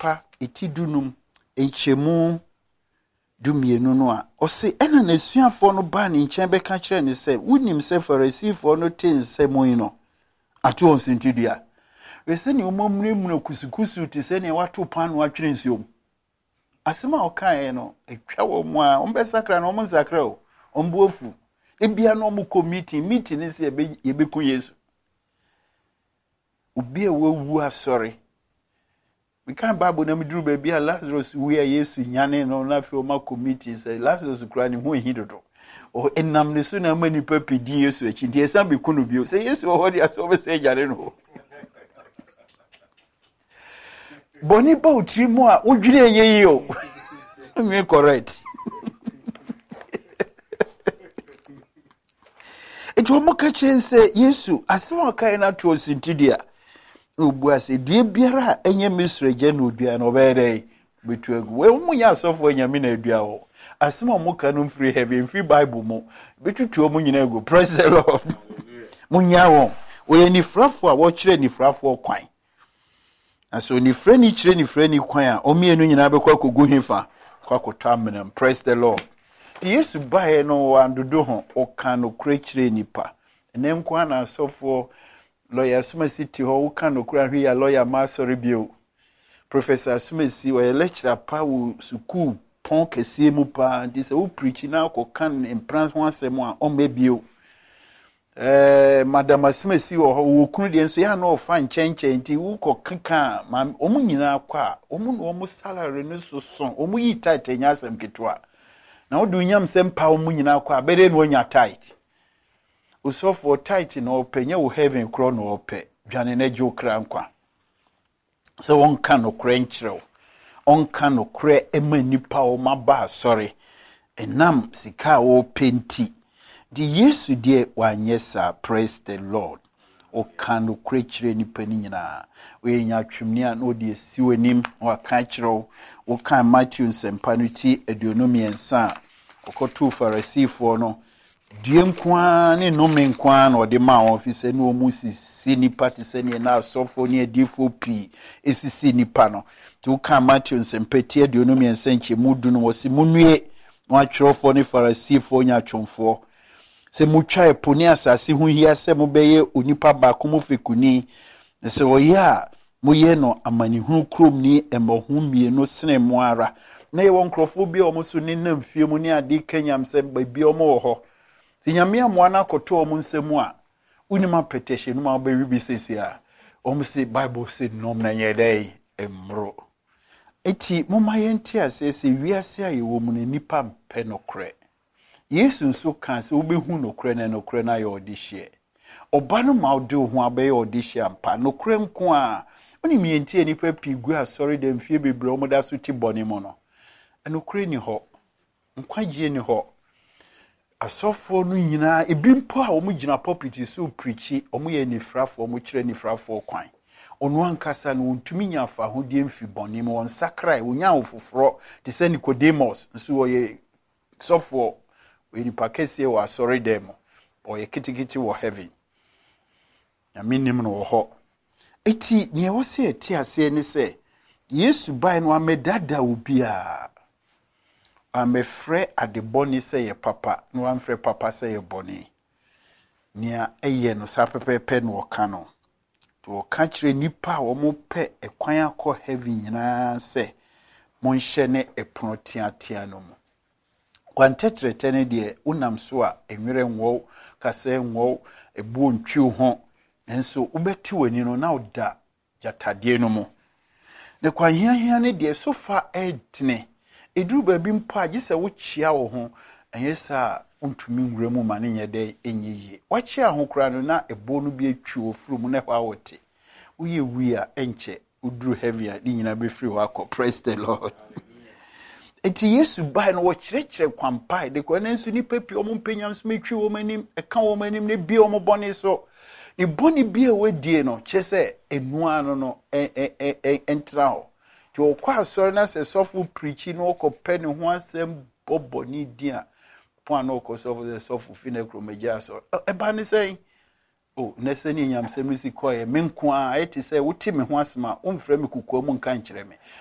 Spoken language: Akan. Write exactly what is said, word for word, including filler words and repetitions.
pa etidunum enchemu dumienu no a ose ena na suafo no ba ne nchen be ka kire ne se wunim se Pharisee no tin se moyi no ato on sintidua we se ne omamremuna kusukusu ti se ne wato pan watwere nsuom asema okan no etwa wo mu a ombe sakra no om sakra o ombuofu ebia no om committee meeting ne se ye be kun Yesu obi e wawu asori we can't Bible na medru ba bia Lazarus we are Yesu nyane no na fi o ma committee say Lazarus kura ni ho hidodo o enam ne so na mani papidi Yesu achi die san be kunu bio say Yesu o hodi aso be say jare no boni ba otri mu a odwire yeyi o me correct eto mo ka chense Yesu asema kai na to sintidia obu ase due biara enye misreje na odua na obere betu egu we mu nya asofo enyame na adua ho asema mo ka no free heaven free Bible mo betutu mo nyina egu praise the Lord mo nya wo we ni frafo a wo kire ni frafo kwan aso ni frɛ ni kire ni frɛ ni kwan a o mienu nyina be kwa kogu hefa kwa kotamnam praise the Lord Yesu bae no andodo ho o ka no kure kire nipa enem kwa na asofo lawyer Sumasi ho wo kan okura hwe ya lawyer ma sorry bio Professor Sumasi wo lecturer pa wo school pon kese mu pa ndi se wo preach na ko kan imprance ho asem a o mebio eh Madam Sumasi wo wo kunu de nso ya na o fa nchenchen nti wo ko keka ma o mu nyina kwa o mu no mo salary no so so o mu yi tight enya asem ketwa na wo du nyam sem pa o mu nyina kwa bere no nya tight so for tight no penye wo heaven kro no ope dwane na jo kra nkwa so won ka no kra nkyerɛw on ka no kra ema nipa o maba sorry enam sika o penti di Yesu die wanyesa praise the Lord o ka no kra kyerɛ nipa ni nyina we nya twemni a no de siwenim o ka kyerɛw o ka Matthew nsempa no ti aduonom yensa okotu Pharisee fo no die nkwa ne nome nkwa na ode ma office ne omu sisi nipa te se ne na asofo ne adifo pi esisi nipa no to ka Matthew nsempeti aduonu mi ensenche mudu no wose munue no atwerofo ne Farisifo nya twomfo se mutwa eponi asase hu hia se mobeye onipa ba ko mofekuni se oya moye no amanihu krom ni emahum mienu sene mo ara na ye won krofo bi o mo so ne namfie mu ne ade kanyam se bi o mo wo ho Sinyamia mwana koto omu nsemu a unima petition numa obewi bisesi a omu se Bible say nom na yedei emro eti moma yenti asese wiase a yewo mu ne nipa mpe nokre Yesu nso kan se obehu nokre na nokre na ye odihye oba no ma ode ho abaye odihye ampa nokre nko a onim yenti nipa pigu asori dem fie bebre omu da so ti boni mo no nokre ni ho nkwagye ni ho asofo no nyina ebimpo a omu gina pulpit so preachi omu ye nifrafo omu kire nifrafo kwan onu ankasa no ntumi nya fa hodie mfi boni mo nsakrai onya ofoforo te se Nicodemus nso wo ye sofo we ni pakese wa sorry dem o ye kitikiti wo heaven ya minim no wo ho eti ne wo se eti ase ne se Yesu bai no amedada obi a amefre adeboni se ye papa no amfre papa se ye boni nia eye no sapepepe no ka no to ka kire nipa wo mo pe ekwan akọ heaven nyina se monhye ne epono tiatia no mu kwantetrete ne de unam so a enwere nwo kase nwo ebu ntwi ho enso ubeti wani no na oda jatade no mu ne kwanhiahia ne de so fa edne eduru ba bi mpa agise wo chia wo ho enyesa untumi nwuremu ma ne nyede enyiye wa chia ho kura no na ebo no bi atwi ofuru mu ne hwa wote uye wi a enche uduru heavy a di nyina be free wa ko praise the Lord eti Yesu bai no wo kirekire kwampa de ko nensu ni papi o mo mpanyam so metwi wo manim eka wo manim ne bi o mo bone so ni boni bi e wadie no chese enua no no entra ho ti o kwa sori na se sofu preachi no ko pe ne ho asem bobo ni dia po na ko sofu the sofu finekro meja so e ba ni sei o nese ni nyam semisi ko ye menko a eti se wuti me ho asema o mfra me kukuo mu nka nkire me